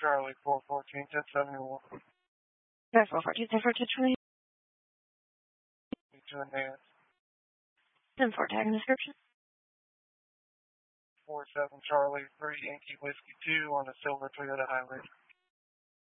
Charlie, 414, 1071. Yeah, 414, 1014, Charlie. To enhance. 10-4, tag and description. 47 Charlie, 3 Yankee Whiskey 2 on a silver Toyota Highlander.